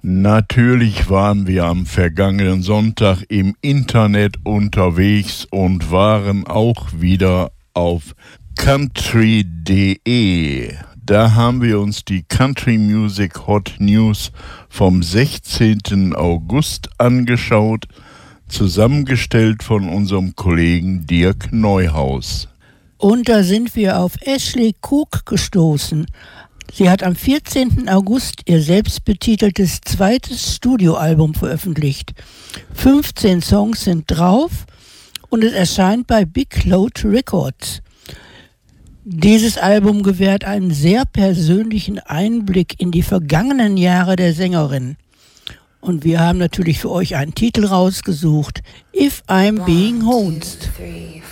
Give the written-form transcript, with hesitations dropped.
Natürlich waren wir am vergangenen Sonntag im Internet unterwegs und waren auch wieder auf country.de. Da haben wir uns die Country Music Hot News vom 16. August angeschaut, zusammengestellt von unserem Kollegen Dirk Neuhaus. Und da sind wir auf Ashley Cook gestoßen. Sie hat am 14. August ihr selbstbetiteltes zweites Studioalbum veröffentlicht. 15 Songs sind drauf und es erscheint bei Big Load Records. Dieses Album gewährt einen sehr persönlichen Einblick in die vergangenen Jahre der Sängerin. Und wir haben natürlich für euch einen Titel rausgesucht, If I'm Being Hosed.